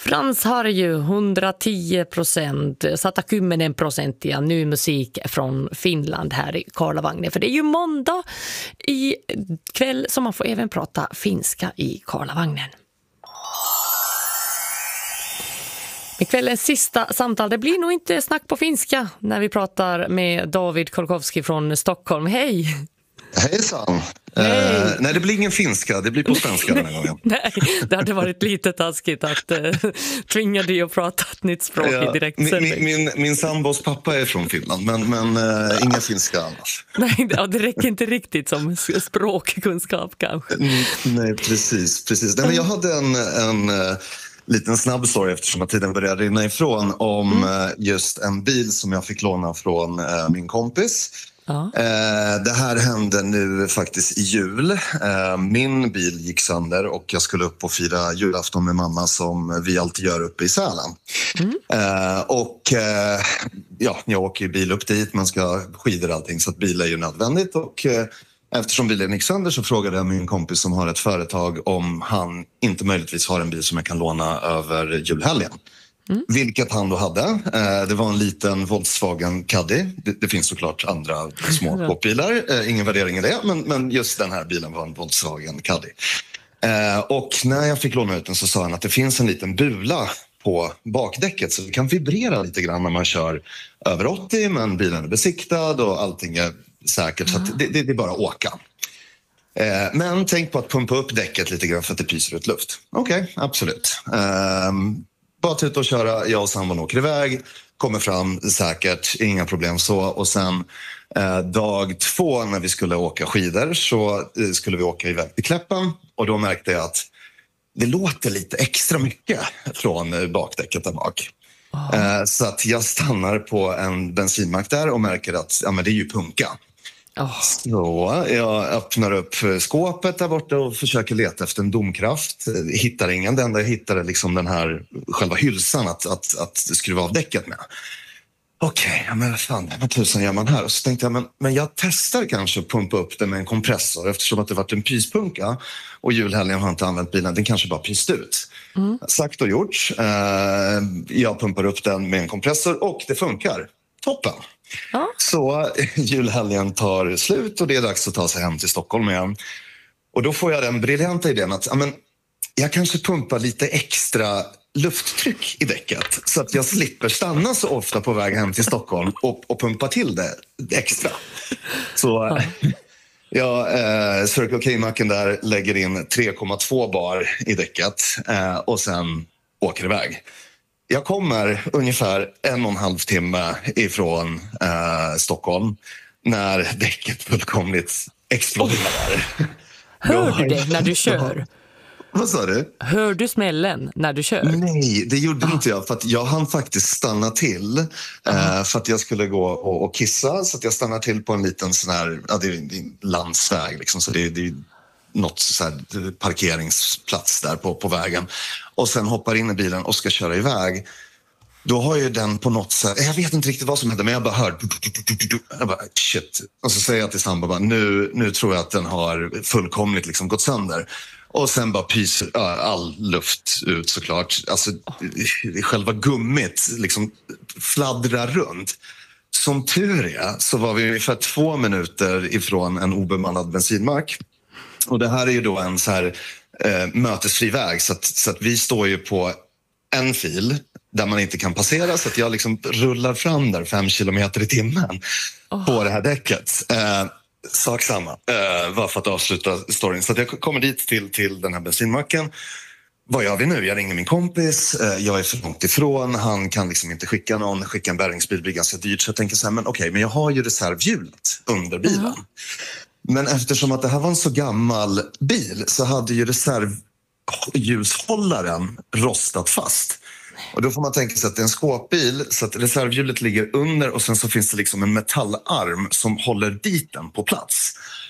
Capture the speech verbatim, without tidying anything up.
Frans har ju hundratio procent, sata kymmenen prosenttia ny musik från Finland här i Karlavagnen. För det är ju måndag i kväll som man får även prata finska i Karlavagnen. Men kvällens sista samtal, det blir nog inte snack på finska när vi pratar med David Kolkowski från Stockholm. Hej! Hejsan! Hej. Uh, nej, det blir ingen finska, det blir på svenska den här gången. Nej, det hade varit lite taskigt att uh, tvinga dig att prata ett nytt språk ja, i direkt min, min, min sambos pappa är från Finland, men, men uh, inga finska annars. Nej, det, det räcker inte riktigt som språkkunskap kanske. Mm, nej, precis. precis. Nej, men jag hade en... en uh, liten snabb story eftersom att tiden började rinna ifrån om mm. just en bil som jag fick låna från uh, min kompis. Ja. Uh, det här hände nu faktiskt i jul. Uh, min bil gick sönder och jag skulle upp och fira julafton med mamma som vi alltid gör uppe i Sälen. Mm. Uh, och uh, ja, jag åker bil upp dit, man ska ha skidor och allting så att bil är ju nödvändigt och... Uh, Eftersom bilen gick sönder så frågade jag min kompis som har ett företag om han inte möjligtvis har en bil som jag kan låna över julhelgen. Mm. Vilket han då hade. Det var en liten Volkswagen Caddy. Det, det finns såklart andra små skåpbilar. Ingen värdering i det, men, men just den här bilen var en Volkswagen Caddy. Och när jag fick låna ut den så sa han att det finns en liten bula på bakdäcket så det kan vibrera lite grann när man kör över åttio, men bilen är besiktad och allting är säkert, så att det, det, det är bara att åka. Eh, men tänk på att pumpa upp däcket lite grann för att det pyser ut luft. Okej, okay, absolut. Eh, bara ta ut och köra, jag och sambon åker iväg, kommer fram säkert, inga problem så. Och sen eh, dag två när vi skulle åka skidor så eh, skulle vi åka iväg till Kläppen och då märkte jag att det låter lite extra mycket från bakdäcket där bak. Oh. Så att jag stannar på en bensinmack där och märker att ja, men det är ju punka. Oh. Så jag öppnar upp skåpet där borta och försöker leta efter en domkraft. Hittar ingen, det enda jag hittar är liksom den här själva hylsan att, att, att skruva av däcket med. Okej, okay, ja, men vad fan, vad tusen gör man här? Och så tänkte jag, men, men jag testar kanske att pumpa upp det med en kompressor eftersom att det varit en pyspunka och julhelgen har inte använt bilen, den kanske bara pyst ut. Mm. Sagt och gjort. Uh, jag pumpar upp den med en kompressor och det funkar. Toppen. Ja. Så julhelgen tar slut och det är dags att ta sig hem till Stockholm igen. Och då får jag den briljanta idén att ja, men, jag kanske pumpar lite extra lufttryck i däcket så att jag slipper stanna så ofta på väg hem till Stockholm och, och pumpa till det extra. Så ja. jag eh, Circle K-macken där lägger in tre komma två bar i däcket eh, och sen åker iväg. Jag kommer ungefär en och en halv timme ifrån eh, Stockholm när däcket fullkomligt exploderar. Hör du det när du kör? Vad sa du? Hör du smällen när du kör? Nej, det gjorde ah. inte jag. För att jag hann faktiskt stanna till. Ah. Eh, för att jag skulle gå och, och kissa. Så att jag stannar till på en liten sån här... Ja, det är en landsväg liksom. Så det, det är något så här parkeringsplats där på, på vägen. Och sen hoppar in i bilen och ska köra iväg. Då har ju den på något sätt... Jag vet inte riktigt vad som hände, men jag bara hör... Jag bara, shit. Och så säger jag till Samba bara, nu, nu tror jag att den har fullkomligt liksom gått sönder. Och sen bara pyser all luft ut såklart. Alltså själva gummit liksom fladdrar runt. Som tur är så var vi ungefär två minuter ifrån en obemannad bensinmack. Och det här är ju då en så här eh, mötesfri väg. Så att, så att vi står ju på en fil där man inte kan passera. Så att jag liksom rullar fram där fem kilometer i timmen oh. på det här däcket. Eh, Sak samma, uh, var för att avsluta storyn. Så att jag kommer dit till, till den här bensinmacken. Vad gör vi nu? Jag ringer min kompis, uh, jag är för långt ifrån. Han kan liksom inte skicka någon, skicka en bärgningsbil blir ganska dyrt. Så jag tänker så här, men okej, okay, men jag har ju reservhjulet under bilen. Mm. Men eftersom att det här var en så gammal bil så hade ju reservhjulshållaren rostat fast. Och då får man tänka sig att det är en skåpbil så att reservhjulet ligger under och sen så finns det liksom en metallarm som håller dit den på plats.